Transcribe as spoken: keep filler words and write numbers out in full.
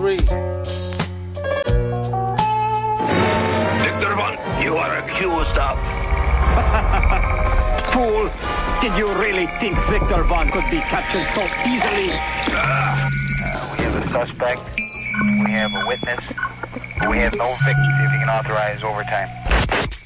three. Victor Von, you are accused of... Fool! Did you really think Victor Von could be captured so easily? Uh, we have a suspect, we have a witness, but we have no victims if you can authorize overtime.